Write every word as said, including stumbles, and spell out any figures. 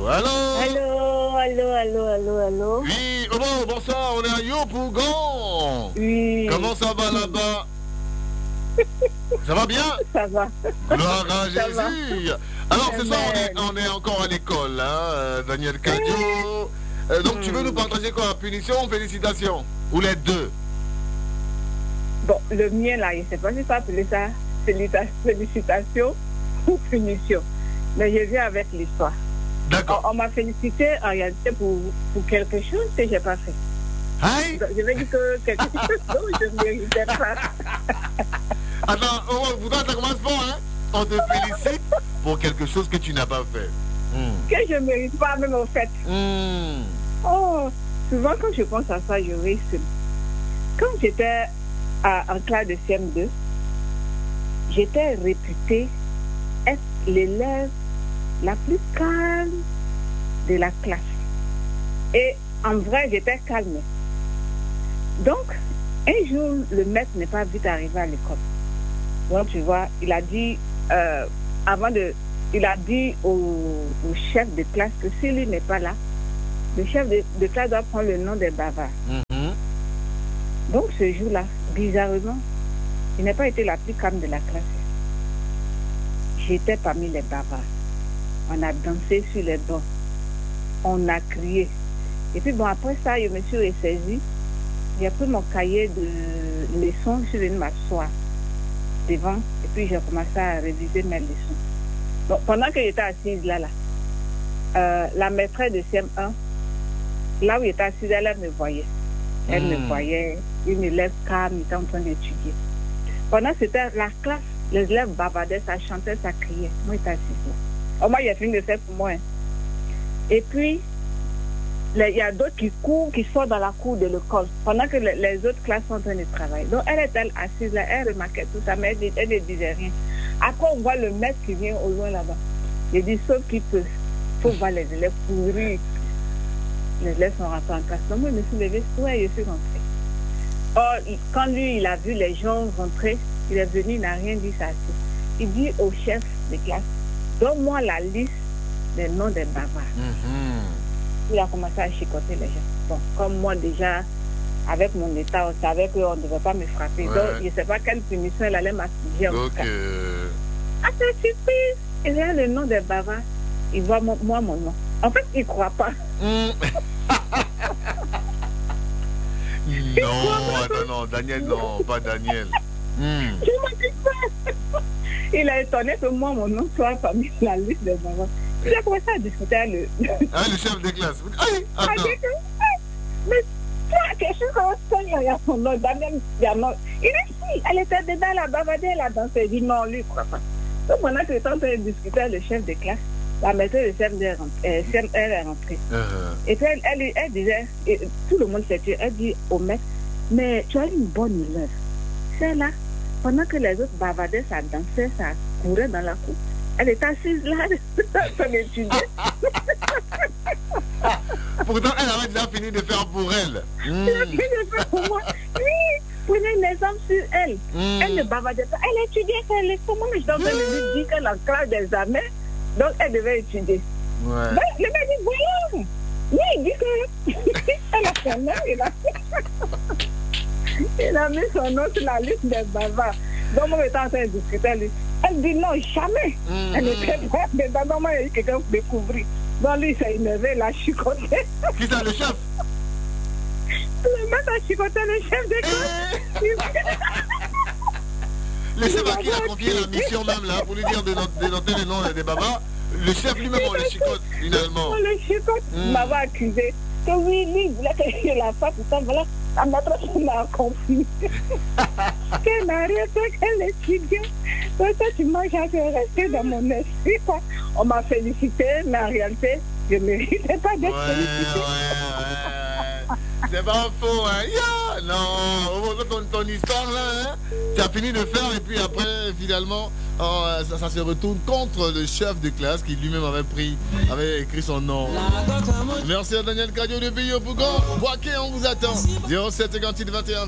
Allô. Allô, allô, allô, allô, allô. Oui, oh bon, bonsoir, on est à Yopougon. Oui. Comment ça va là-bas? Ça va bien? Ça va. Gloire à Jésus. Alors, ce soir, on est, on est encore à l'école, hein, euh, Daniel Cadio. Euh, donc, hmm. tu veux nous partager quoi? Punition ou félicitations? Ou les deux? Bon, le mien, là, je ne sais pas si ça appeler ça félicitations ou punition. Mais je viens avec l'histoire. D'accord. On, on m'a félicité en réalité pour, pour quelque chose que je n'ai pas fait. Hein? Je vais dire que quelque chose dont je ne méritais pas. Attends, oh, vous ça commence fort, hein? On te félicite pour quelque chose que tu n'as pas fait. Mm. Que je ne mérite pas, même au fait. Mm. Oh, souvent quand je pense à ça, je ris. Quand j'étais à, en classe de C M deux, j'étais réputée être l'élève la plus calme de la classe. Et en vrai, j'étais calme. Donc, un jour, le maître n'est pas vite arrivé à l'école. Donc, tu vois, il a dit, euh, avant de, il a dit au, au chef de classe que si lui n'est pas là, le chef de, de classe doit prendre le nom des bavards. Mm-hmm. Donc, ce jour-là, bizarrement, il n'a pas été la plus calme de la classe. J'étais parmi les bavards. On a dansé sur les bancs. On a crié. Et puis, bon, après ça, je me suis ressaisie. J'ai pris mon cahier de leçons, je suis venue m'asseoir devant, et puis j'ai commencé à réviser mes leçons. Donc, pendant que j'étais assise là, là, euh, la maîtresse de C M un, là où j'étais assise, elle, elle me voyait. Elle mmh. me voyait, une élève calme, était en train d'étudier. Pendant que c'était la classe, les élèves bavardaient, ça chantait, ça criait. Moi, j'étais assise là. Oh, moi, j'ai fini de faire pour moi. Hein. Et puis, il y a d'autres qui courent, qui sortent dans la cour de l'école, pendant que les, les autres classes sont en train de travailler. Donc, elle est assise là, elle remarquait tout ça, mais elle, elle ne disait rien. Après, on voit le maître qui vient au loin là-bas. Il dit, sauf qu'il peut. Il faut voir les élèves courir. Les élèves sont rentrés en classe. Donc, moi, je me suis levée, ouais, je suis rentrée. Or, quand lui, il a vu les gens rentrer, il est venu, il n'a rien dit, ça. Il dit au chef de classe, donne-moi la liste des noms des bavards. Mm-hmm. Il a commencé à chicoter les gens. Bon, comme moi déjà, avec mon état, on savait qu'on ne devait pas me frapper. Ouais. Donc, je ne sais pas quelle punition elle allait m'assiger. Donc, euh... ah, c'est surprise. Il y a le nom des bavards. Il voit mon, moi mon nom. En fait, il ne croit pas. Mm. non, non, non, Daniel, non, pas Daniel. Mm. Je m'en dis pas. Il a étonné que moi, mon nom soit parmi la liste des bavards. Il a commencé à discuter avec le... Ah, le chef de classe. Aïe, attends. Mais toi, quelque chose comme ça, il y a son nom, Daniel Diamant. Il est si, elle était dedans, la bavardée, elle a dansé. Il dit non, lui, il ne croit pas. Donc, pendant que j'étais en train de discuter avec le chef de classe, la maîtresse de C M deux est rentrée. Uh-huh. Et puis, elle, elle, elle disait, et tout le monde s'est tué, elle dit au maître, mais tu as une bonne élève. C'est là, pendant que les autres bavardaient, ça dansait, ça courait dans la cour. Elle est assise là, en train d'étudier. Pourtant, elle avait déjà fini de faire pour elle. Mm. Elle a fini de faire pour moi. Oui, prenez un exemple sur elle. Mm. Elle ne bavardait pas. Elle étudiait ses leçons. Moi, je suis en train de lui dire qu'elle a classe d'examen. Donc, elle devait étudier. Ouais. Donc, le mec dit, voyons. Oui, il dit qu'elle a son nom. Il a... il a mis son nom sur la liste des bavards. Donc, moi, j'étais en train de discuter lui. Elle dit non, jamais. Mmh. Elle était pas dedans. Donc, moi, il y a eu quelqu'un qui découvrit. Donc, lui, il s'est énervé, il a chicoté. Qui c'est le chef? Le mec a chicoté le chef de classe. Le chef à qui il a confié la mission même, là, pour lui dire de noter les noms des babas. Le chef lui-même, on le chicote, finalement. On le chicote. Il m'avait accusé que oui, lui, il voulait que je la fasse. Voilà. La maîtresse m'a confié. Qu'elle n'a rien fait, qu'elle étudiait. Donc, ça, tu m'as jamais resté dans mon esprit. Quoi. On m'a félicité, mais en réalité, je ne méritais pas d'être ouais, félicité. Ouais, ouais. C'est pas faux, hein. Yeah. Non, ton, ton histoire, là, hein, tu as fini de faire, et puis après, finalement, oh, ça, ça se retourne contre le chef de classe qui lui-même avait pris, avait écrit son nom. Merci à Daniel Cadio de Yopougon. Boaké, on vous attend. zéro sept cinquante-huit vingt et un